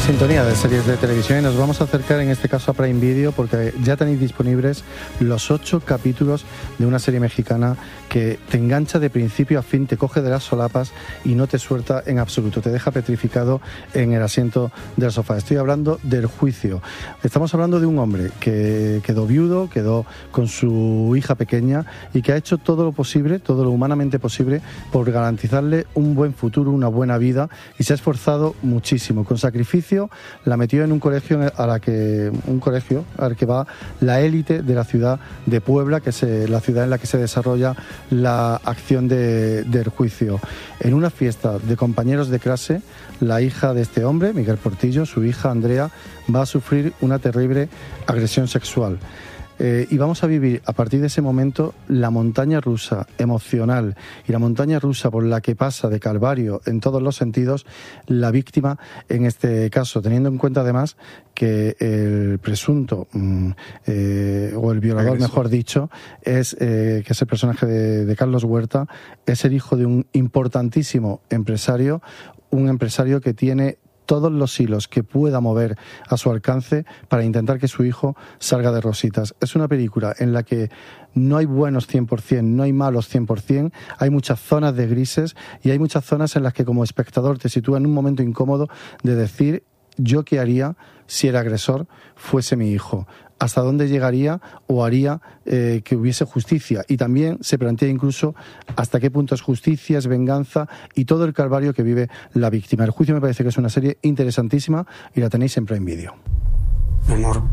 Sintonía de series de televisión y nos vamos a acercar en este caso a Prime Video porque ya tenéis disponibles los 8 capítulos de una serie mexicana que te engancha de principio a fin, te coge de las solapas y no te suelta en absoluto, te deja petrificado en el asiento del sofá. Estoy hablando del Juicio. Estamos hablando de un hombre que quedó viudo, quedó con su hija pequeña y que ha hecho todo lo posible, todo lo humanamente posible por garantizarle un buen futuro, una buena vida, y se ha esforzado muchísimo, con sacrificio. La metió en un colegio al que va la élite de la ciudad de Puebla, que es la ciudad en la que se desarrolla la acción del Juicio. En una fiesta de compañeros de clase, la hija de este hombre, Miguel Portillo, su hija Andrea, va a sufrir una terrible agresión sexual. Y vamos a vivir a partir de ese momento la montaña rusa emocional y la montaña rusa por la que pasa de calvario en todos los sentidos la víctima en este caso, teniendo en cuenta además que el presunto o el violador, mejor dicho, que es el personaje de Carlos Huerta, es el hijo de un importantísimo empresario, un empresario que tiene todos los hilos que pueda mover a su alcance para intentar que su hijo salga de rositas. Es una película en la que no hay buenos 100%, no hay malos 100%, hay muchas zonas de grises y hay muchas zonas en las que como espectador te sitúa en un momento incómodo de decir yo qué haría si el agresor fuese mi hijo. Hasta dónde llegaría o haría que hubiese justicia. Y también se plantea incluso hasta qué punto es justicia, es venganza y todo el calvario que vive la víctima. El Juicio me parece que es una serie interesantísima y la tenéis en Prime Video. Mi amor,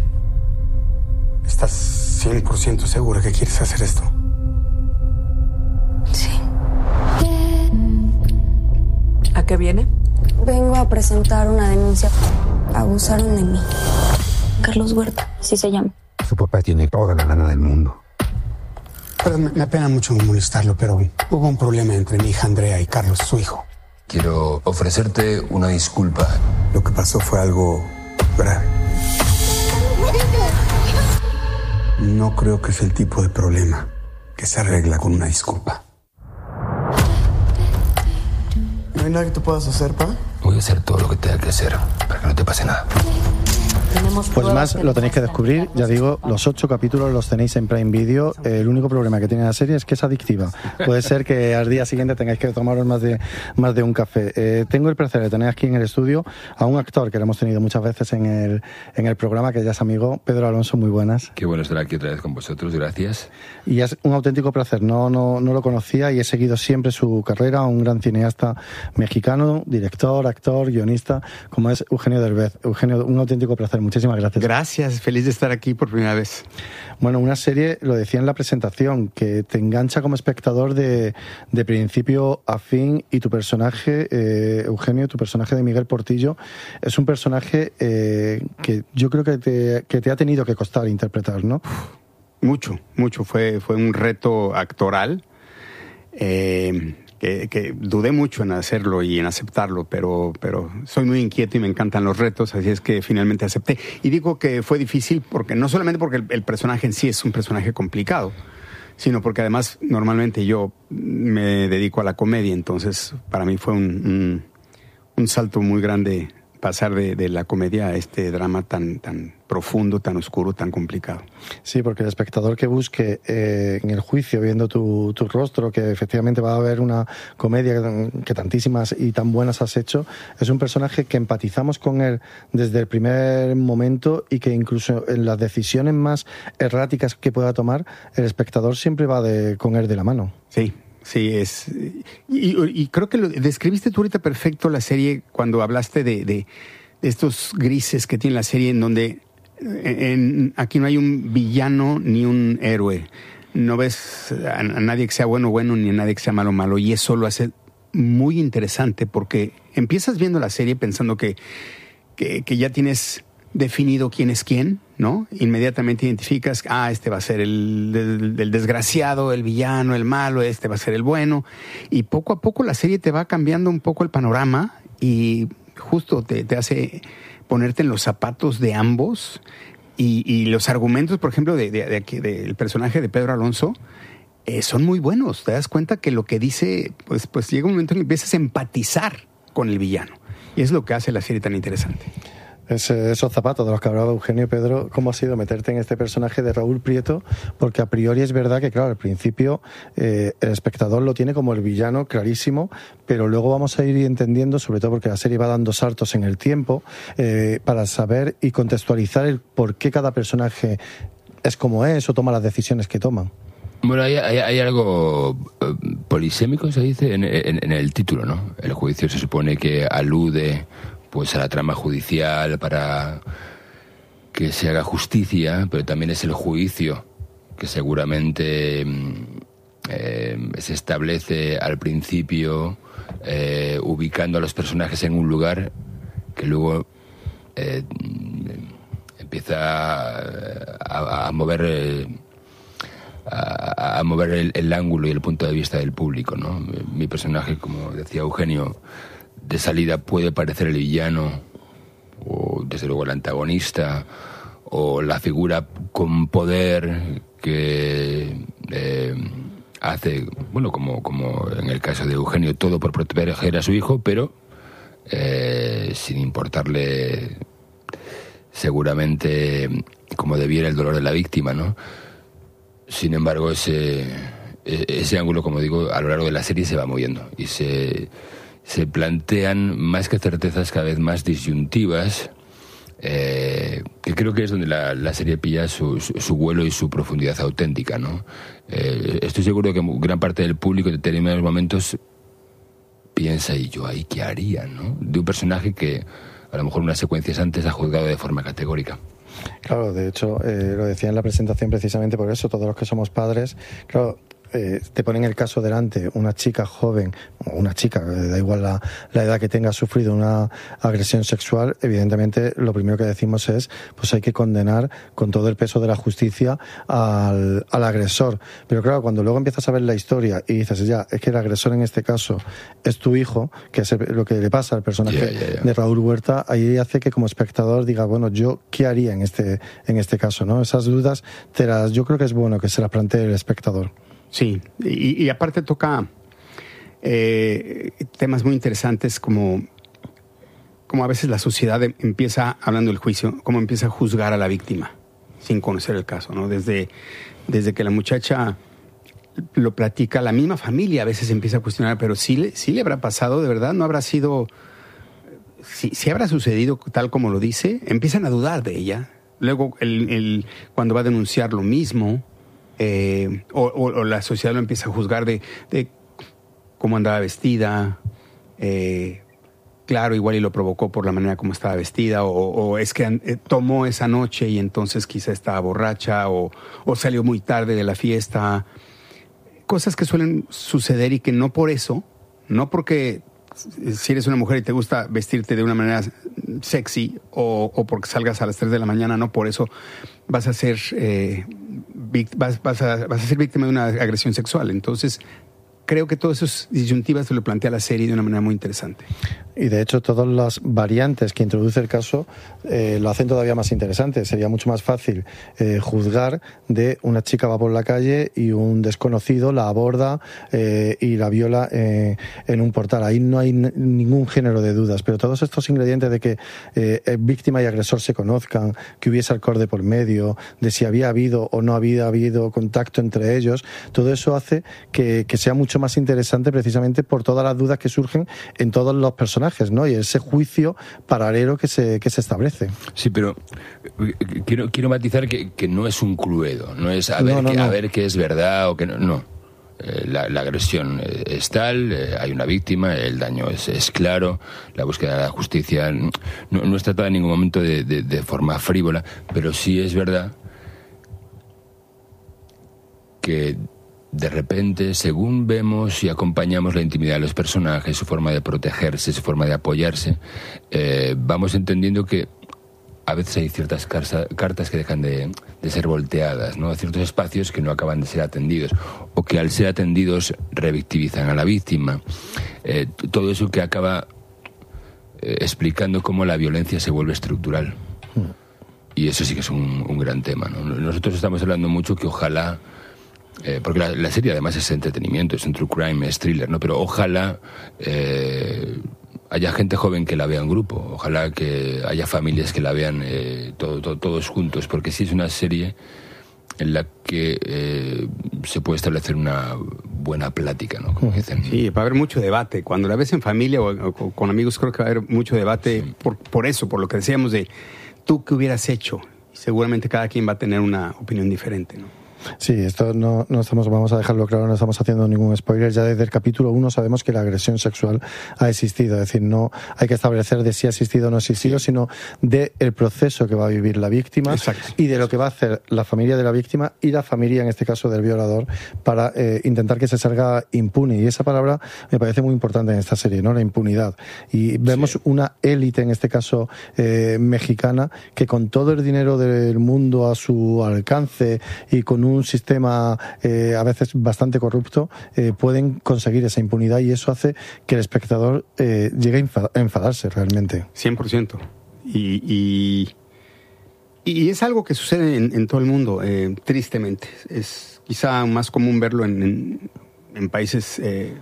¿estás 100% segura que quieres hacer esto? Sí. ¿A qué viene? Vengo a presentar una denuncia. Abusaron de mí. Carlos Huerta, así se llama. Su papá tiene toda la lana del mundo. Pero me apena mucho molestarlo, pero hubo un problema entre mi hija Andrea y Carlos, su hijo. Quiero ofrecerte una disculpa. Lo que pasó fue algo grave. No creo que es el tipo de problema que se arregla con una disculpa. ¿No hay nada que tú puedas hacer, pa? Voy a hacer todo lo que tenga que hacer para que no te pase nada. Pues más lo tenéis que descubrir, ya digo, los 8 capítulos los tenéis en Prime Video. El único problema que tiene la serie es que es adictiva. Puede ser que al día siguiente tengáis que tomaros más de un café. Tengo el placer de tener aquí en el estudio a un actor que lo hemos tenido muchas veces en el programa, que ya es amigo, Pedro Alonso. Muy buenas. Qué bueno estar aquí otra vez con vosotros, gracias. Y es un auténtico placer, no lo conocía y he seguido siempre su carrera, un gran cineasta mexicano, director, actor, guionista, como es Eugenio Derbez. Eugenio, un auténtico placer. Muchísimas gracias. Gracias, feliz de estar aquí por primera vez. Bueno, una serie, lo decía en la presentación, que te engancha como espectador de principio a fin, y tu personaje, Eugenio, tu personaje de Miguel Portillo, es un personaje que yo creo que te ha tenido que costar interpretar, ¿no? Mucho. Fue un reto actoral. Que dudé mucho en hacerlo y en aceptarlo, pero soy muy inquieto y me encantan los retos, así es que finalmente acepté. Y digo que fue difícil porque no solamente porque el personaje en sí es un personaje complicado, sino porque además normalmente yo me dedico a la comedia, entonces para mí fue un salto muy grande pasar de la comedia a este drama tan profundo, tan oscuro, tan complicado. Sí, porque el espectador que busque en el Juicio, viendo tu rostro, que efectivamente va a haber una comedia que tantísimas y tan buenas has hecho, es un personaje que empatizamos con él desde el primer momento y que incluso en las decisiones más erráticas que pueda tomar, el espectador siempre va con él de la mano. Sí, es... Y creo que lo describiste tú ahorita perfecto la serie cuando hablaste de estos grises que tiene la serie, en donde aquí no hay un villano ni un héroe. No ves a nadie que sea bueno ni a nadie que sea malo, y eso lo hace muy interesante porque empiezas viendo la serie pensando que ya tienes definido quién es quién, ¿no? Inmediatamente identificas, este va a ser el desgraciado, el villano, el malo, este va a ser el bueno, y poco a poco la serie te va cambiando un poco el panorama y justo te hace ponerte en los zapatos de ambos, y los argumentos, por ejemplo, del personaje de Pedro Alonso son muy buenos. Te das cuenta que lo que dice, pues llega un momento en que empiezas a empatizar con el villano. Y es lo que hace la serie tan interesante. Esos zapatos de los que hablaba Eugenio, Pedro, ¿cómo ha sido meterte en este personaje de Raúl Prieto? Porque a priori es verdad que, claro, al principio el espectador lo tiene como el villano clarísimo, pero luego vamos a ir entendiendo, sobre todo porque la serie va dando saltos en el tiempo, para saber y contextualizar el por qué cada personaje es como es o toma las decisiones que toman. Bueno, hay algo polisémico, se dice, en el título, ¿no? El juicio se supone que alude pues a la trama judicial para que se haga justicia, pero también es el juicio que seguramente se establece al principio, ubicando a los personajes en un lugar que luego empieza a mover el ángulo y el punto de vista del público, ¿no? Mi personaje, como decía Eugenio, de salida puede parecer el villano, o desde luego el antagonista, o la figura con poder que hace, bueno, como en el caso de Eugenio, todo por proteger a su hijo, pero sin importarle seguramente como debiera el dolor de la víctima, ¿no? Sin embargo, ese ángulo, como digo, a lo largo de la serie se va moviendo y se plantean más que certezas cada vez más disyuntivas, que creo que es donde la serie pilla su vuelo y su profundidad auténtica, ¿no? Estoy seguro que gran parte del público en determinados momentos piensa, ¿y yo ahí qué haría, no? De un personaje que a lo mejor unas secuencias antes ha juzgado de forma categórica. Claro, de hecho, lo decía en la presentación precisamente por eso, todos los que somos padres, claro, te ponen el caso delante, una chica joven, o una chica, da igual la edad que tenga, sufrido una agresión sexual, evidentemente lo primero que decimos es, pues hay que condenar con todo el peso de la justicia al agresor. Pero claro, cuando luego empiezas a ver la historia y dices, ya, es que el agresor en este caso es tu hijo, que es lo que le pasa al personaje de Raúl Huerta, ahí hace que como espectador diga, bueno, ¿yo qué haría en este caso, ¿no? Esas dudas yo creo que es bueno que se las plantee el espectador. Sí, y aparte toca temas muy interesantes como a veces la sociedad empieza, hablando del juicio, como empieza a juzgar a la víctima sin conocer el caso, ¿no? Desde que la muchacha lo platica, la misma familia a veces empieza a cuestionar, pero sí le habrá pasado, de verdad, no habrá sido, si habrá sucedido tal como lo dice, empiezan a dudar de ella. Luego cuando va a denunciar lo mismo, o la sociedad lo empieza a juzgar de cómo andaba vestida, claro, igual y lo provocó por la manera como estaba vestida, o es que tomó esa noche y entonces quizá estaba borracha, o salió muy tarde de la fiesta. Cosas que suelen suceder y que no por eso, no porque si eres una mujer y te gusta vestirte de una manera sexy o porque salgas a las 3 de la mañana, no por eso vas a ser vas a ser víctima de una agresión sexual. Entonces, creo que todas esas disyuntivas se lo plantea la serie de una manera muy interesante. Y de hecho todas las variantes que introduce el caso lo hacen todavía más interesante. Sería mucho más fácil juzgar de una chica va por la calle y un desconocido la aborda y la viola en un portal. Ahí no hay ningún género de dudas, pero todos estos ingredientes de que víctima y agresor se conozcan, que hubiese alcohol de por medio, de si había habido o no había habido contacto entre ellos, todo eso hace que sea mucho más interesante precisamente por todas las dudas que surgen en todos los personajes, ¿no? Y ese juicio paralelo que se establece. Sí, pero quiero matizar que no es un cluedo, no es a ver qué es verdad o qué no. No. La agresión es tal, hay una víctima, el daño es claro, la búsqueda de la justicia no es tratada en ningún momento de forma frívola, pero sí es verdad que de repente, según vemos y acompañamos la intimidad de los personajes, su forma de protegerse, su forma de apoyarse, vamos entendiendo que a veces hay ciertas cartas que dejan de ser volteadas, ¿no? Ciertos espacios que no acaban de ser atendidos, o que al ser atendidos revictimizan a la víctima. Todo eso que acaba explicando cómo la violencia se vuelve estructural. Y eso sí que es un gran tema, ¿no? Nosotros estamos hablando mucho que ojalá... porque la serie además es entretenimiento, es un true crime, es thriller, ¿no? Pero ojalá haya gente joven que la vea en grupo. Ojalá que haya familias que la vean todos juntos, porque sí es una serie en la que se puede establecer una buena plática, ¿no? Como dicen. Sí, va a haber mucho debate. Cuando la ves en familia o con amigos, creo que va a haber mucho debate por eso, por lo que decíamos de tú qué hubieras hecho. Y seguramente cada quien va a tener una opinión diferente, ¿no? Sí, esto no estamos, vamos a dejarlo claro, no estamos haciendo ningún spoiler. Ya desde el capítulo 1 sabemos que la agresión sexual ha existido. Es decir, no hay que establecer de si ha existido o no ha existido, sino de el proceso que va a vivir la víctima. Exacto. Y de lo que va a hacer la familia de la víctima y la familia, en este caso, del violador, para intentar que se salga impune. Y esa palabra me parece muy importante en esta serie, ¿no? La impunidad. Y vemos una élite, en este caso mexicana, que con todo el dinero del mundo a su alcance y con un sistema a veces bastante corrupto, pueden conseguir esa impunidad, y eso hace que el espectador llegue a enfadarse realmente. 100%. Y es algo que sucede en todo el mundo, tristemente. Es quizá más común verlo en países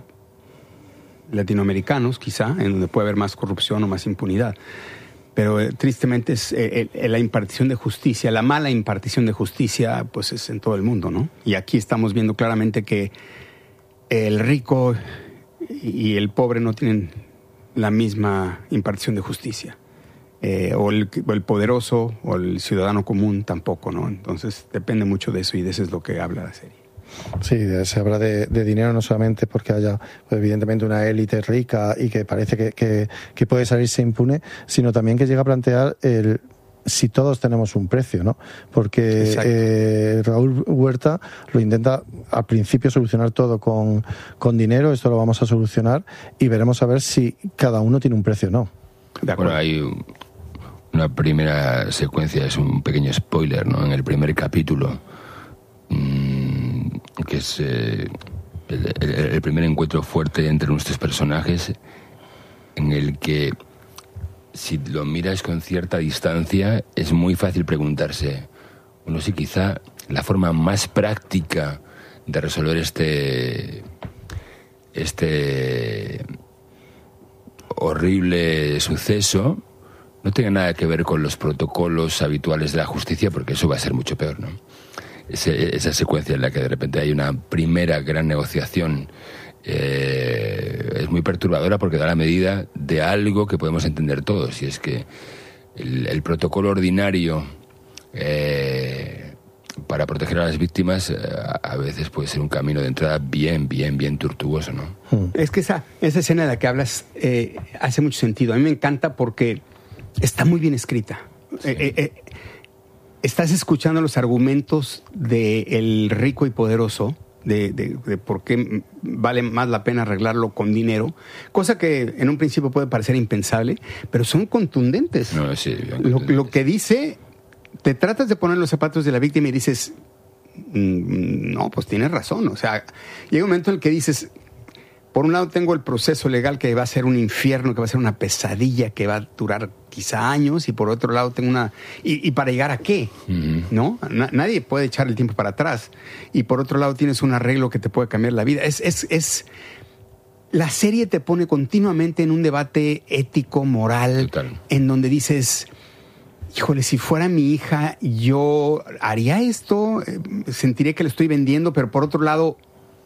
latinoamericanos, quizá, en donde puede haber más corrupción o más impunidad. Pero tristemente es la impartición de justicia, la mala impartición de justicia, pues es en todo el mundo, ¿no? Y aquí estamos viendo claramente que el rico y el pobre no tienen la misma impartición de justicia. O el poderoso o el ciudadano común tampoco, ¿no? Entonces depende mucho de eso, y de eso es lo que habla la serie. Sí, se habla de dinero, no solamente porque haya, pues, evidentemente, una élite rica y que parece que puede salirse impune, sino también que llega a plantear si todos tenemos un precio, ¿no? Porque Raúl Huerta lo intenta al principio solucionar todo con dinero. Esto lo vamos a solucionar y veremos a ver si cada uno tiene un precio o no. Bueno, hay una primera secuencia, es un pequeño spoiler, ¿no? En el primer capítulo, que es el primer encuentro fuerte entre nuestros personajes, en el que, si lo miras con cierta distancia, es muy fácil preguntarse, bueno, sí, quizá la forma más práctica de resolver este horrible suceso no tenga nada que ver con los protocolos habituales de la justicia, porque eso va a ser mucho peor, ¿no? Esa secuencia en la que de repente hay una primera gran negociación es muy perturbadora, porque da la medida de algo que podemos entender todos, y es que el protocolo ordinario para proteger a las víctimas a veces puede ser un camino de entrada bien tortuoso, ¿no? Es que esa escena de la que hablas hace mucho sentido. A mí me encanta porque está muy bien escrita. Sí. Estás escuchando los argumentos del rico y poderoso, de por qué vale más la pena arreglarlo con dinero, cosa que en un principio puede parecer impensable, pero son contundentes. No, sí, lo que dice, te tratas de poner los zapatos de la víctima y dices, no, pues tienes razón. O sea, llega un momento en el que dices, por un lado tengo el proceso legal que va a ser un infierno, que va a ser una pesadilla, que va a durar quizá años, y por otro lado tengo una... ¿Y para llegar a qué? ¿No? Nadie puede echar el tiempo para atrás. Y por otro lado tienes un arreglo que te puede cambiar la vida. La serie te pone continuamente en un debate ético, moral, total, en donde dices, híjole, si fuera mi hija, yo haría esto, sentiría que le estoy vendiendo, pero por otro lado,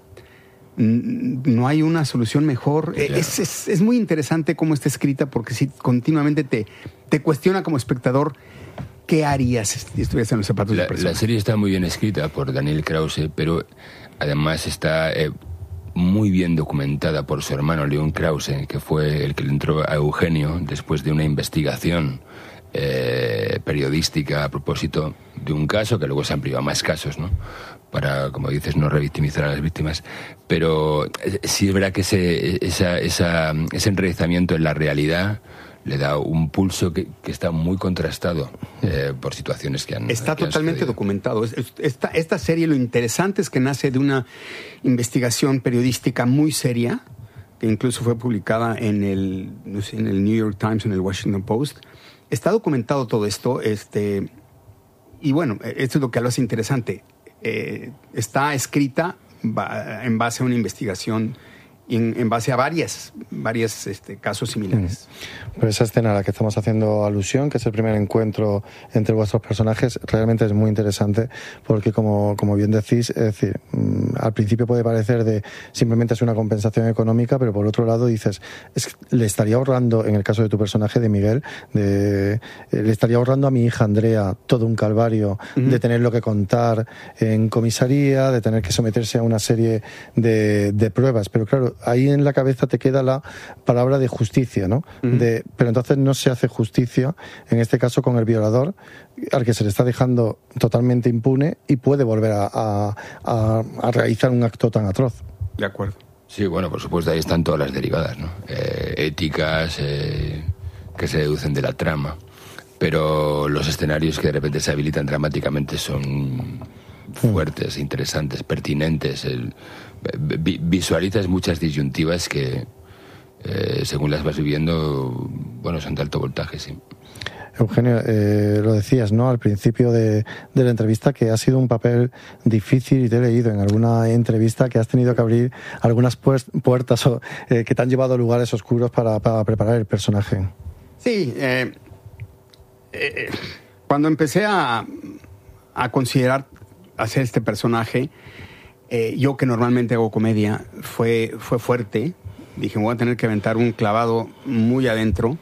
no hay una solución mejor. Claro. Es muy interesante cómo está escrita, porque sí, continuamente te cuestiona como espectador qué harías si estuvieras en los zapatos de la persona. La serie está muy bien escrita por Daniel Krause, pero además está muy bien documentada por su hermano León Krause, que fue el que le entró a Eugenio después de una investigación periodística a propósito de un caso, que luego se amplió a más casos, ¿no? Para, como dices, no revictimizar a las víctimas. Pero sí es verdad que ese enraizamiento en la realidad le da un pulso que está muy contrastado por situaciones que han... Está totalmente documentado. Esta serie, lo interesante es que nace de una investigación periodística muy seria, que incluso fue publicada en el New York Times, en el Washington Post. Está documentado todo esto, y bueno, esto es lo que lo hace interesante. Está escrita en base a una investigación en base a varias casos similares. Pero esa escena a la que estamos haciendo alusión, que es el primer encuentro entre vuestros personajes, realmente es muy interesante porque, como bien decís, es decir, al principio puede parecer de simplemente es una compensación económica, pero por otro lado dices, le estaría ahorrando, en el caso de tu personaje, de Miguel, le estaría ahorrando a mi hija Andrea todo un calvario de tenerlo que contar en comisaría, de tener que someterse a una serie de pruebas. Pero claro, ahí en la cabeza te queda la palabra de justicia, ¿no? Pero entonces no se hace justicia, en este caso con el violador, al que se le está dejando totalmente impune y puede volver a realizar un acto tan atroz. De acuerdo. Sí, bueno, por supuesto, ahí están todas las derivadas, ¿no? Éticas que se deducen de la trama. Pero los escenarios que de repente se habilitan dramáticamente son fuertes, interesantes, pertinentes. Visualizas muchas disyuntivas que, según las vas viviendo, bueno, son de alto voltaje, sí. Eugenio, lo decías, ¿no?, al principio de la entrevista, que ha sido un papel difícil, y te he leído en alguna entrevista que has tenido que abrir algunas puertas que te han llevado a lugares oscuros para preparar el personaje. Sí, cuando empecé a considerar hacer este personaje, yo que normalmente hago comedia, fue fuerte. Dije, me voy a tener que aventar un clavado muy adentro.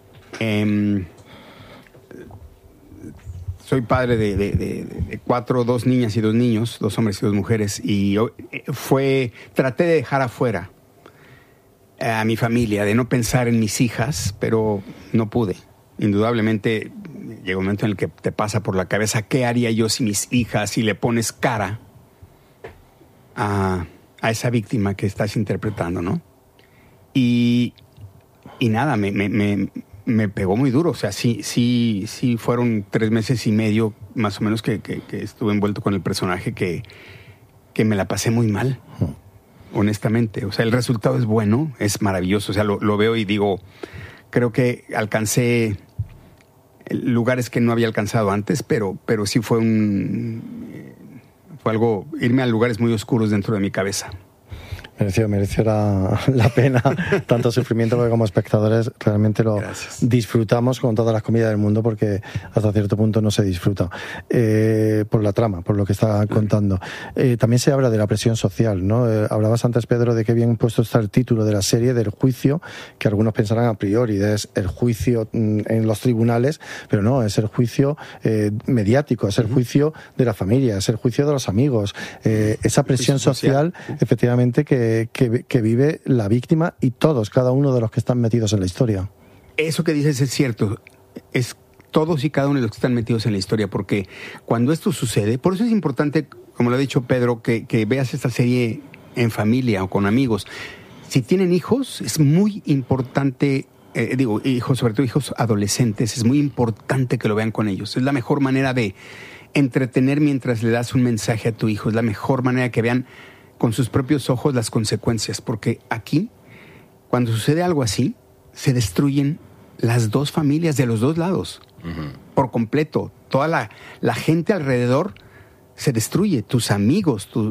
Soy padre de 4, 2 niñas y 2 niños, 2 hombres y 2 mujeres, y traté de dejar afuera a mi familia, de no pensar en mis hijas, pero no pude. Indudablemente llega un momento en el que te pasa por la cabeza, ¿qué haría yo si mis hijas, si le pones cara a esa víctima que estás interpretando, ¿no? Y nada, me pegó muy duro. O sea, sí fueron 3 meses y medio más o menos que estuve envuelto con el personaje, que me la pasé muy mal, honestamente. O sea, el resultado es bueno, es maravilloso. O sea, lo veo y digo, creo que alcancé lugares que no había alcanzado antes, pero sí fue algo, irme a lugares muy oscuros dentro de mi cabeza. Mereció la pena tanto sufrimiento, porque como espectadores realmente lo disfrutamos con todas las comidas del mundo, porque hasta cierto punto no se disfruta por la trama, por lo que está contando. También se habla de la presión social, ¿no? Hablabas antes, Pedro, de que bien puesto está el título de la serie, del juicio, que algunos pensarán a priori, es el juicio en los tribunales, pero no, es el juicio mediático, es el juicio de la familia, es el juicio de los amigos, esa presión social, efectivamente, que vive la víctima y cada uno de los que están metidos en la historia. Eso que dices es cierto, es todos y cada uno de los que están metidos en la historia, porque cuando esto sucede, por eso es importante, como lo ha dicho Pedro, que veas esta serie en familia o con amigos. Si tienen hijos, es muy importante, hijos, sobre todo hijos adolescentes, es muy importante que lo vean con ellos. Es la mejor manera de entretener mientras le das un mensaje a tu hijo, es la mejor manera que vean con sus propios ojos las consecuencias, porque aquí, cuando sucede algo así, se destruyen las 2 familias de los 2 lados, por completo. Toda la gente alrededor se destruye, tus amigos, tu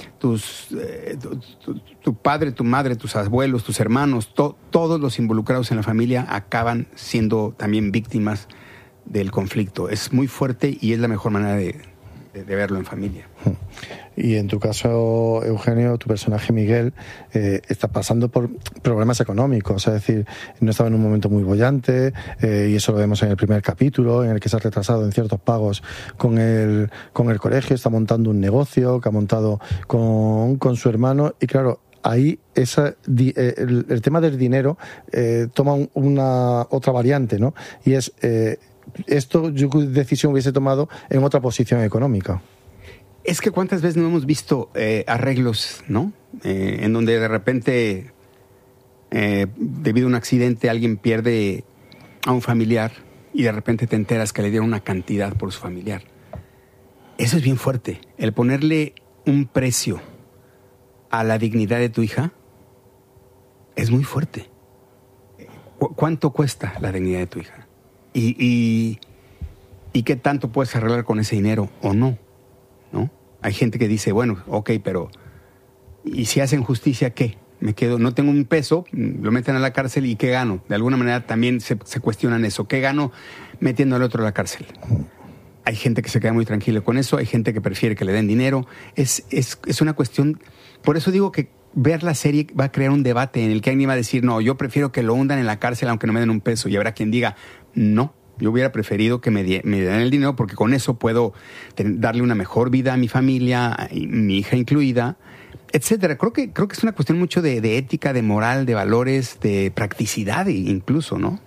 padre, tu madre, tus abuelos, tus hermanos, todos los involucrados en la familia acaban siendo también víctimas del conflicto. Es muy fuerte y es la mejor manera de verlo en familia. Y en tu caso, Eugenio, tu personaje Miguel está pasando por problemas económicos, es decir, no estaba en un momento muy boyante, y eso lo vemos en el primer capítulo, en el que se ha retrasado en ciertos pagos con el colegio, está montando un negocio que ha montado con su hermano, y claro, ahí el tema del dinero toma otra variante, ¿no? Y es esto, yo decisión hubiese tomado en otra posición económica. Es que cuántas veces no hemos visto arreglos, ¿no? En donde de repente, debido a un accidente, alguien pierde a un familiar y de repente te enteras que le dieron una cantidad por su familiar. Eso es bien fuerte. El ponerle un precio a la dignidad de tu hija es muy fuerte. ¿Cuánto cuesta la dignidad de tu hija? ¿Y qué tanto puedes arreglar con ese dinero o no? ¿No? Hay gente que dice, bueno, ok, pero ¿y si hacen justicia qué? Me quedo, no tengo un peso, lo meten a la cárcel y ¿qué gano? De alguna manera también se cuestionan eso. ¿Qué gano metiendo al otro a la cárcel? Hay gente que se queda muy tranquila con eso, hay gente que prefiere que le den dinero. Es una cuestión, por eso digo que ver la serie va a crear un debate en el que alguien va a decir, no, yo prefiero que lo hundan en la cárcel aunque no me den un peso. Y habrá quien diga, no, yo hubiera preferido que me den el dinero porque con eso puedo darle una mejor vida a mi familia, mi hija incluida, etcétera. Creo que es una cuestión mucho de ética, de moral, de valores, de practicidad incluso, ¿no?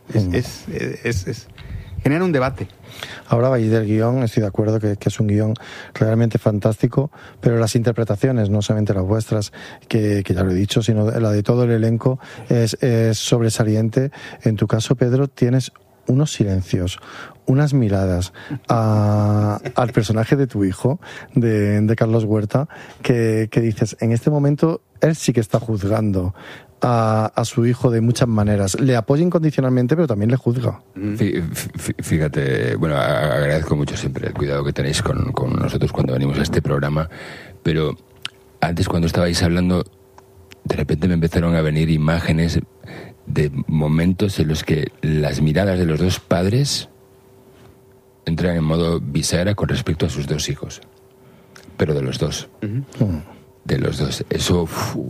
Genera un debate. Ahora vais del guión, estoy de acuerdo que es un guión realmente fantástico, pero las interpretaciones, no solamente las vuestras, que ya lo he dicho, sino la de todo el elenco es sobresaliente. En tu caso, Pedro, tienes unos silencios, unas miradas al personaje de tu hijo, de Carlos Huerta, que dices, en este momento él sí que está juzgando a su hijo de muchas maneras. Le apoya incondicionalmente, pero también le juzga. Fíjate, bueno, agradezco mucho siempre el cuidado que tenéis con nosotros cuando venimos a este programa, pero antes cuando estabais hablando, de repente me empezaron a venir imágenes de momentos en los que las miradas de los dos padres entran en modo bisagra con respecto a sus dos hijos, pero de los dos. De los dos. Eso,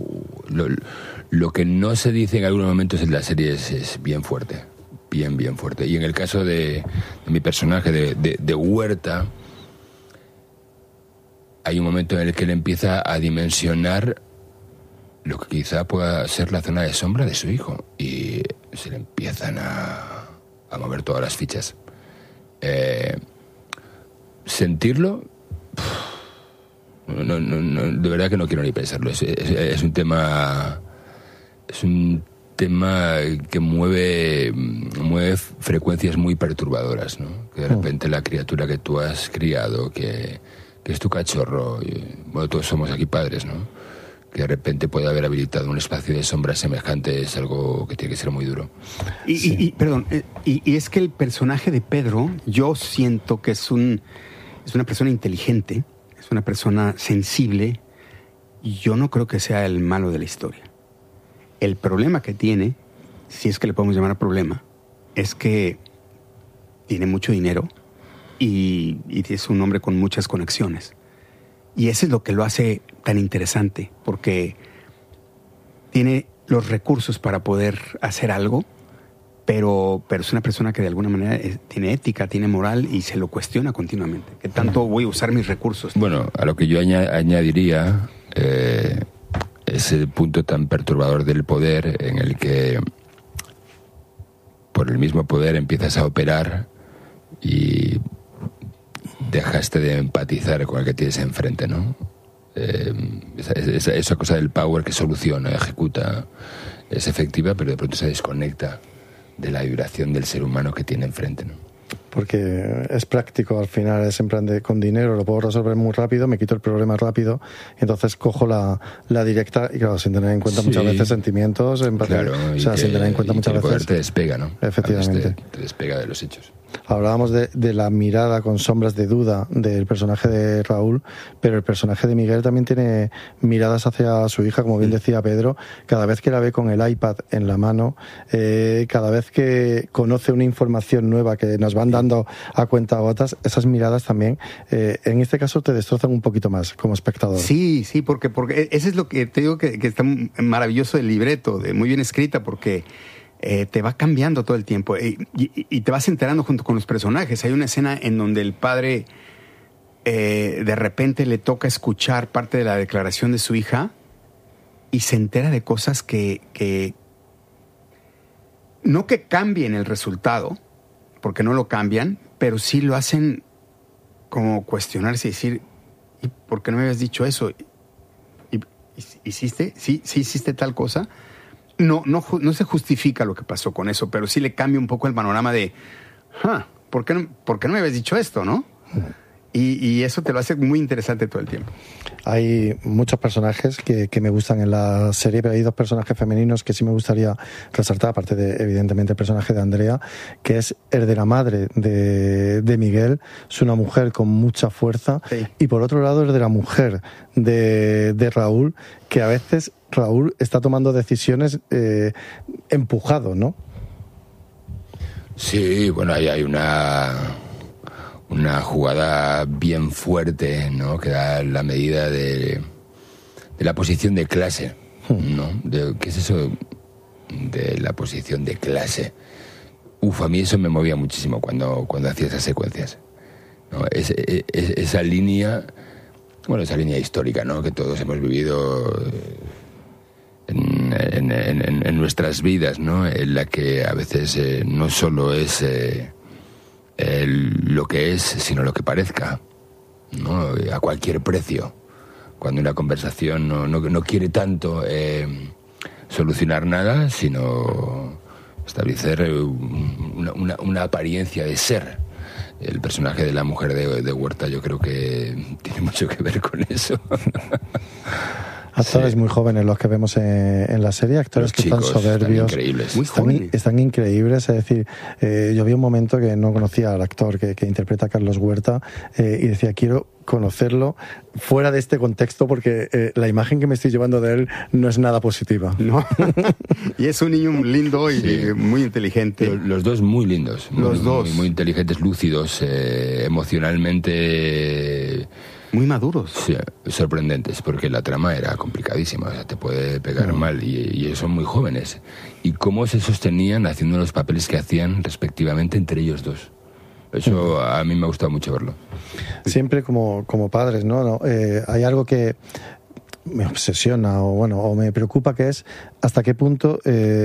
lo que no se dice en algunos momentos en la serie es bien fuerte. Bien fuerte. Y en el caso de mi personaje, de Huerta, hay un momento en el que él empieza a dimensionar lo que quizá pueda ser la zona de sombra de su hijo. Y se le empiezan a mover todas las fichas. Sentirlo... No, de verdad que no quiero ni pensarlo. Es un tema... Es un tema que mueve frecuencias muy perturbadoras, ¿no? Que de repente la criatura que tú has criado, que es tu cachorro, bueno, todos somos aquí padres, ¿no? Que de repente puede haber habilitado un espacio de sombra semejante es algo que tiene que ser muy duro. Perdón, es que el personaje de Pedro, yo siento que es una persona inteligente, es una persona sensible, y yo no creo que sea el malo de la historia. El problema que tiene, si es que le podemos llamar problema, es que tiene mucho dinero y es un hombre con muchas conexiones. Y eso es lo que lo hace tan interesante, porque tiene los recursos para poder hacer algo, pero es una persona que de alguna manera tiene ética, tiene moral y se lo cuestiona continuamente. ¿Qué tanto voy a usar mis recursos? Bueno, a lo que yo añadiría... ese punto tan perturbador del poder en el que por el mismo poder empiezas a operar y dejaste de empatizar con el que tienes enfrente, ¿no? Esa cosa del power que soluciona, ejecuta, es efectiva, pero de pronto se desconecta de la vibración del ser humano que tiene enfrente, ¿no? Porque es práctico, al final es en plan de con dinero lo puedo resolver muy rápido, me quito el problema rápido, y entonces cojo la directa, y claro, sin tener en cuenta muchas veces sentimientos, claro, o sea, sin tener en cuenta muchas veces... te despega, ¿no? Efectivamente. Te despega de los hechos. Hablábamos de la mirada con sombras de duda del personaje de Raúl, pero el personaje de Miguel también tiene miradas hacia su hija, como bien decía Pedro, cada vez que la ve con el iPad en la mano, cada vez que conoce una información nueva que nos van dando a cuentagotas, esas miradas también, en este caso te destrozan un poquito más como espectador. Sí, porque eso es lo que te digo que está maravilloso del libreto, muy bien escrita, porque... te va cambiando todo el tiempo y te vas enterando junto con los personajes. Hay una escena en donde el padre de repente le toca escuchar parte de la declaración de su hija y se entera de cosas que no que cambien el resultado, porque no lo cambian, pero sí lo hacen como cuestionarse y decir, ¿y por qué no me habías dicho eso? ¿Hiciste? ¿Sí hiciste tal cosa? No se justifica lo que pasó con eso, pero sí le cambia un poco el panorama de, ¿por qué no me habías dicho esto, no? Y eso te lo hace muy interesante todo el tiempo. Hay muchos personajes que me gustan en la serie, pero hay dos personajes femeninos que sí me gustaría resaltar, aparte de, evidentemente, el personaje de Andrea, que es el de la madre de Miguel. Es una mujer con mucha fuerza. Sí. Y por otro lado, el de la mujer de Raúl, que a veces Raúl está tomando decisiones empujado, ¿no? Sí, bueno, ahí hay una jugada bien fuerte, ¿no? Que da la medida de la posición de clase, ¿no? ¿Qué es eso de la posición de clase? A mí eso me movía muchísimo cuando hacía esas secuencias, ¿no? Esa línea, bueno, esa línea histórica, ¿no? Que todos hemos vivido en nuestras vidas, ¿no? En la que a veces no solo es lo que es, sino lo que parezca, ¿no? A cualquier precio. Cuando una conversación no quiere tanto solucionar nada, sino establecer una apariencia de ser. El personaje de la mujer de Huerta yo creo que tiene mucho que ver con eso. Actores muy jóvenes los que vemos en la serie, actores que están soberbios, están increíbles. Muy jóvenes. Están increíbles, es decir, yo vi un momento que no conocía al actor que interpreta a Carlos Huerta y decía, quiero conocerlo fuera de este contexto porque la imagen que me estoy llevando de él no es nada positiva. No. Y es un niño lindo y muy inteligente. Los dos muy lindos. Los dos. Muy inteligentes, lúcidos, emocionalmente... Muy maduros. Sí, sorprendentes, porque la trama era complicadísima, o sea, te puede pegar mal, y ellos son muy jóvenes. Y cómo se sostenían haciendo los papeles que hacían respectivamente entre ellos dos. Eso a mí me ha gustado mucho verlo. Siempre como padres, ¿no? Hay algo que me obsesiona o me preocupa, que es hasta qué punto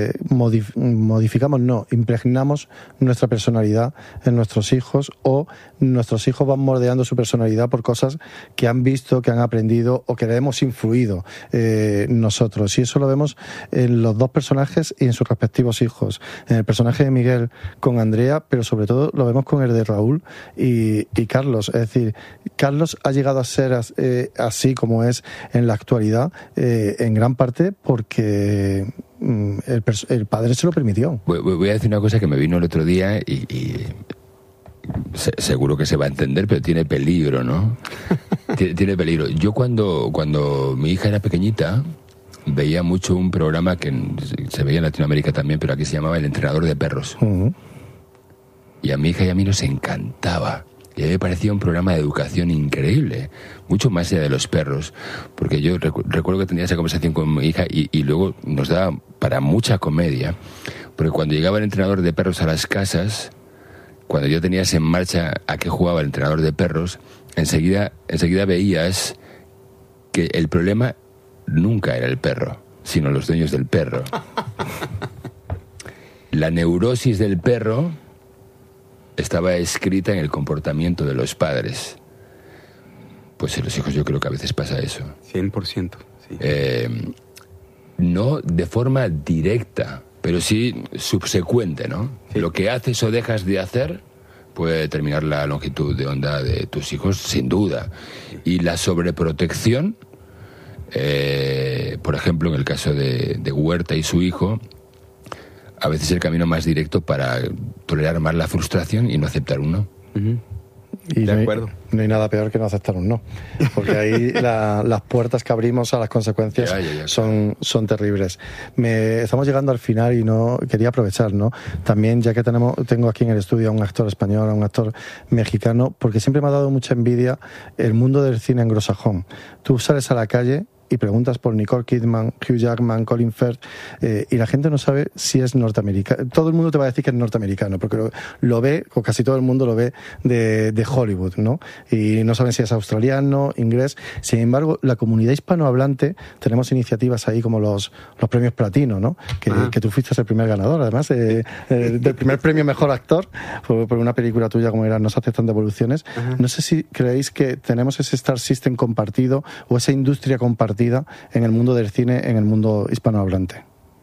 impregnamos nuestra personalidad en nuestros hijos, o nuestros hijos van moldeando su personalidad por cosas que han visto, que han aprendido o que le hemos influido nosotros. Y eso lo vemos en los dos personajes y en sus respectivos hijos. En el personaje de Miguel con Andrea, pero sobre todo lo vemos con el de Raúl y Carlos. Es decir, Carlos ha llegado a ser así como es en la actualidad, en gran parte porque el padre se lo permitió. Voy a decir una cosa que me vino el otro día y seguro que se va a entender, pero tiene peligro, ¿no? tiene peligro. Yo cuando mi hija era pequeñita veía mucho un programa que se veía en Latinoamérica también, pero aquí se llamaba El entrenador de perros. Y a mi hija y a mí nos encantaba. Y a mí me parecía un programa de educación increíble, mucho más allá de los perros, porque yo recuerdo que tenía esa conversación con mi hija y luego nos daba para mucha comedia, porque cuando llegaba el entrenador de perros a las casas, cuando yo tenías en marcha a qué jugaba el entrenador de perros, enseguida veías que el problema nunca era el perro, sino los dueños del perro. La neurosis del perro estaba escrita en el comportamiento de los padres. Pues en los hijos yo creo que a veces pasa eso. 100%. Sí. No de forma directa, pero sí subsecuente, ¿no? Sí. Lo que haces o dejas de hacer puede determinar la longitud de onda de tus hijos, sin duda. Y la sobreprotección, por ejemplo, en el caso de Huerta y su hijo, a veces el camino más directo para tolerar más la frustración y no aceptar un no. Y de acuerdo. No hay nada peor que no aceptar un no, porque ahí las puertas que abrimos a las consecuencias son terribles. Estamos llegando al final y no quería aprovechar, ¿no? También, ya que tengo aquí en el estudio a un actor español, a un actor mexicano, porque siempre me ha dado mucha envidia el mundo del cine anglosajón. Tú sales a la calle y preguntas por Nicole Kidman, Hugh Jackman, Colin Firth, y la gente no sabe si es norteamericano. Todo el mundo te va a decir que es norteamericano, porque lo ve, o casi todo el mundo lo ve de Hollywood, ¿no? Y no saben si es australiano, inglés. Sin embargo, la comunidad hispanohablante, tenemos iniciativas ahí como los premios Platino, ¿no? Que tú fuiste el primer ganador, además, del primer premio Mejor Actor, por una película tuya como era No se aceptan devoluciones. No sé si creéis que tenemos ese Star System compartido, o esa industria compartida en el mundo del cine, en el mundo hispanohablante.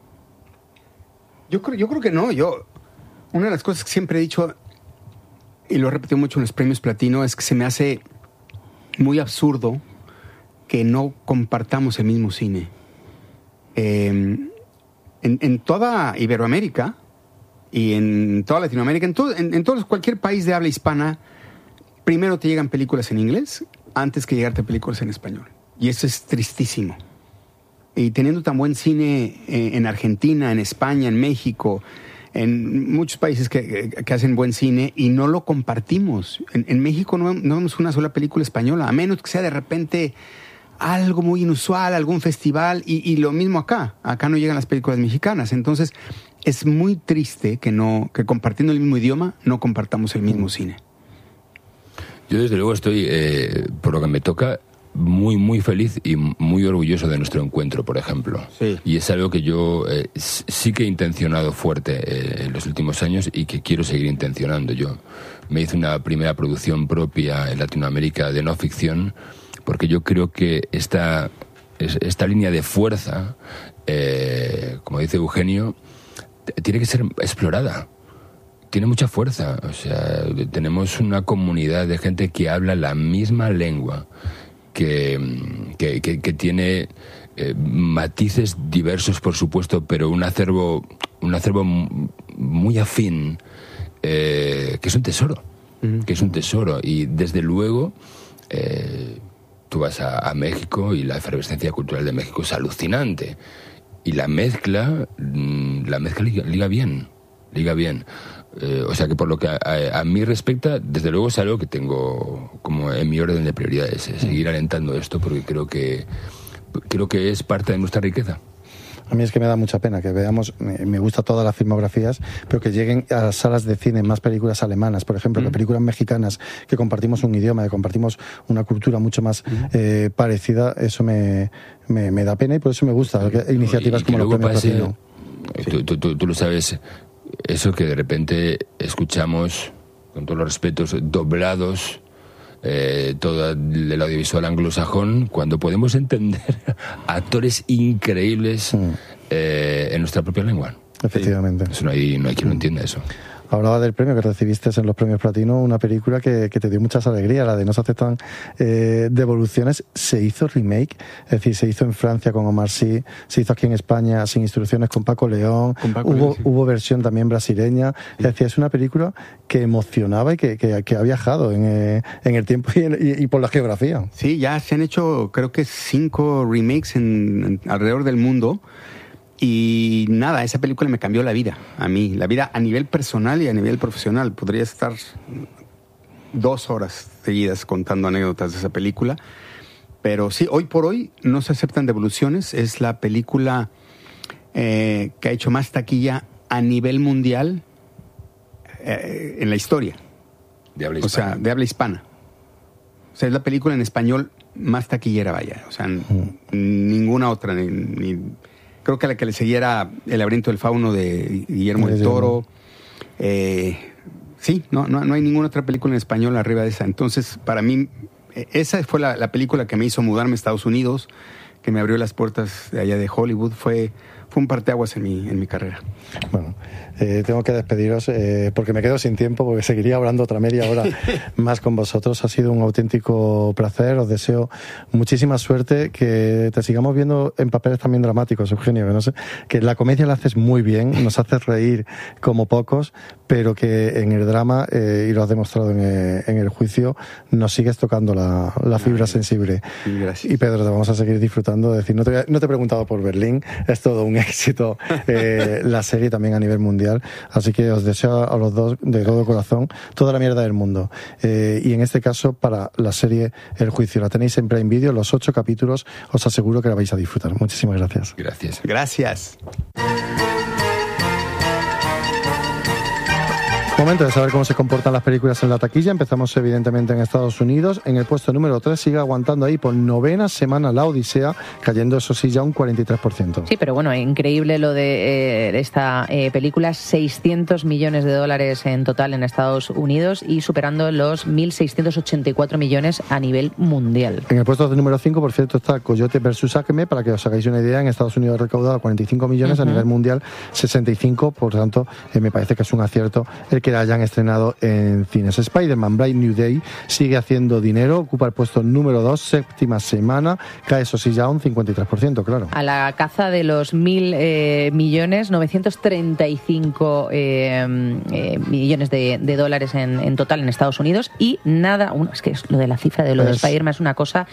Yo creo que no. Una de las cosas que siempre he dicho, y lo he repetido mucho en los premios Platino, es que se me hace muy absurdo que no compartamos el mismo cine. En toda Iberoamérica y en toda Latinoamérica, en cualquier país de habla hispana, primero te llegan películas en inglés antes que llegarte películas en español. Y eso es tristísimo. y teniendo tan buen cine en Argentina, en España, en México, en muchos países que hacen buen cine y no lo compartimos. En México no vemos una sola película española, a menos que sea de repente algo muy inusual, algún festival, y lo mismo acá. Acá no llegan las películas mexicanas. Entonces, es muy triste que compartiendo el mismo idioma no compartamos el mismo cine. Yo desde luego estoy, por lo que me toca, muy, muy feliz y muy orgulloso de nuestro encuentro, por ejemplo. Sí. Y es algo que yo sí que he intencionado fuerte en los últimos años y que quiero seguir intencionando. Yo me hice una primera producción propia en Latinoamérica de no ficción, porque yo creo que esta línea de fuerza, como dice Eugenio, tiene que ser explorada. Tiene mucha fuerza. O sea, tenemos una comunidad de gente que habla la misma lengua, que tiene matices diversos, por supuesto, pero un acervo muy afín, que es un tesoro. Que es un tesoro. Y desde luego, tú vas a México y la efervescencia cultural de México es alucinante. Y la mezcla liga bien. O sea que por lo que a mí respecta, desde luego es algo que tengo como en mi orden de prioridades, seguir alentando esto, porque creo que es parte de nuestra riqueza. A mí es que me da mucha pena que veamos, me gusta todas las filmografías, pero que lleguen a las salas de cine más películas alemanas, por ejemplo, que películas mexicanas, que compartimos un idioma, que compartimos una cultura mucho más parecida. Eso me da pena y por eso me gusta iniciativas como los Premios Platino. Tú lo sabes, eso que de repente escuchamos, con todos los respetos, doblados, todo el audiovisual anglosajón, cuando podemos entender actores increíbles en nuestra propia lengua. Efectivamente. Eso no hay quien lo entienda eso. Hablaba del premio que recibiste en los Premios Platino, una película que te dio muchas alegrías, la de No se aceptan devoluciones. Se hizo remake, es decir, se hizo en Francia con Omar Sy, se hizo aquí en España sin instrucciones con Paco León, hubo versión también brasileña. Es decir, es una película que emocionaba y que ha viajado en el tiempo y por la geografía. Sí, ya se han hecho creo que 5 remakes alrededor del mundo. Y nada, esa película me cambió la vida, a mí, la vida a nivel personal y a nivel profesional. Podría estar 2 horas seguidas contando anécdotas de esa película. Pero sí, hoy por hoy No se aceptan devoluciones. Es la película que ha hecho más taquilla a nivel mundial en la historia. De habla hispana. O sea, de habla hispana. O sea, es la película en español más taquillera, vaya. O sea, ninguna otra, ni creo que la que le seguía era El laberinto del fauno de Guillermo del Toro. Sí, no hay ninguna otra película en español arriba de esa. Entonces, para mí, esa fue la película que me hizo mudarme a Estados Unidos, que me abrió las puertas de allá de Hollywood. Fue un parteaguas en mi carrera. Bueno, tengo que despediros porque me quedo sin tiempo, porque seguiría hablando otra media hora más con vosotros. Ha sido un auténtico placer. Os deseo muchísima suerte, que te sigamos viendo en papeles también dramáticos, Eugenio, que no sé, que la comedia la haces muy bien, nos haces reír como pocos, pero que en el drama, y lo has demostrado en el juicio, nos sigues tocando la fibra sensible. Gracias. Y Pedro, te vamos a seguir disfrutando. Es decir, no te he preguntado por Berlín, es todo un éxito la serie también a nivel mundial, así que os deseo a los dos de todo corazón toda la mierda del mundo, y en este caso para la serie El Juicio, la tenéis en Prime Video, los 8 capítulos, os aseguro que la vais a disfrutar. Muchísimas gracias. Gracias. Momento de saber cómo se comportan las películas en la taquilla. Empezamos evidentemente en Estados Unidos. En el puesto número 3 sigue aguantando ahí por 9ª semana La Odisea, cayendo eso sí ya un 43%. Sí, pero bueno, increíble lo de esta película, 600 millones de dólares en total en Estados Unidos y superando los 1.684 millones a nivel mundial. En el puesto número 5, por cierto, está Coyote vs. Acme, para que os hagáis una idea. En Estados Unidos ha recaudado 45 millones, a nivel mundial 65, por tanto me parece que es un acierto el que que hayan estrenado en cines. Spider-Man Brave New Day sigue haciendo dinero, ocupa el puesto número 2, séptima semana, cae eso sí ya un 53%, claro. A la caza de los 1.000 millones, 935 millones de dólares en total en Estados Unidos, y nada, es que es lo de la cifra de lo de Spider-Man es una cosa,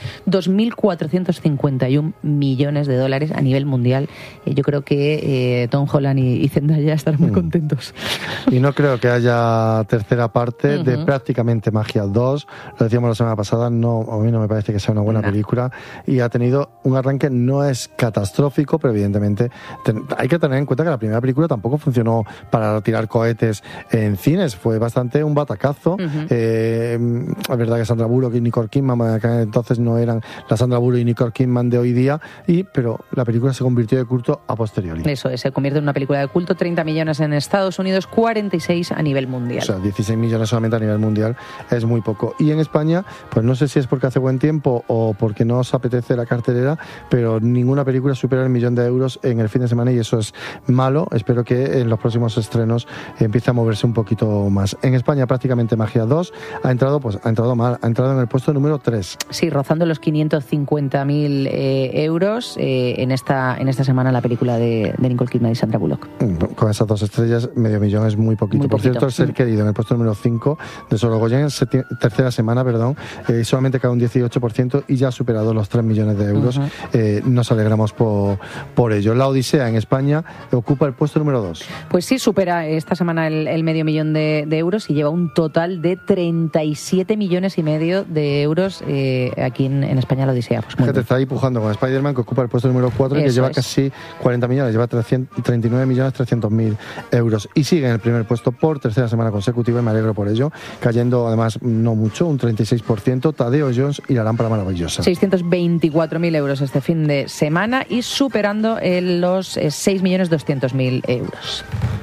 2.451 millones de dólares a nivel mundial. Yo creo que Tom Holland y Zendaya estarán muy contentos. Y no creo que haya tercera parte de prácticamente Magia 2. Lo decíamos la semana pasada, no, a mí no me parece que sea una buena película, y ha tenido un arranque, no es catastrófico, pero evidentemente hay que tener en cuenta que la primera película tampoco funcionó para tirar cohetes en cines, fue bastante un batacazo. Es verdad que Sandra Bullock y Nicole Kidman, que entonces no eran la Sandra Bullock y Nicole Kidman de hoy día, pero la película se convirtió de culto a posteriori. Eso es, se convierte en una película de culto, 30 millones en Estados Unidos, 46 a nivel mundial. O sea, 16 millones solamente a nivel mundial es muy poco. Y en España, pues no sé si es porque hace buen tiempo o porque no os apetece la cartelera, pero ninguna película supera el 1.000.000 de euros en el fin de semana, y eso es malo. Espero que en los próximos estrenos empiece a moverse un poquito más. En España prácticamente Magia 2 ha entrado mal, ha entrado en el puesto número 3. Sí, rozando los 550.000 euros en esta semana la película de Nicole Kidman y Sandra Bullock. Con esas 2 estrellas, 500.000 es muy poquito. Por cierto, El ser querido en el puesto número 5 de Sorogoyen, tercera semana, solamente cae un 18% y ya ha superado los 3 millones de euros. Nos alegramos por ello. La Odisea en España ocupa el puesto número 2. Pues sí, supera esta semana el 500.000 de euros y lleva un total de 37 millones y medio de euros aquí en España. La Odisea. Pues fíjate, está ahí pujando con Spider-Man, que ocupa el puesto número 4, que lleva casi 40 millones, lleva 39.300.000 euros y sigue en el primer puesto por tercera semana consecutiva, y me alegro por ello, cayendo además no mucho, un 36%, Tadeo Jones y La lámpara maravillosa. 624.000 euros este fin de semana y superando los 6.200.000 euros.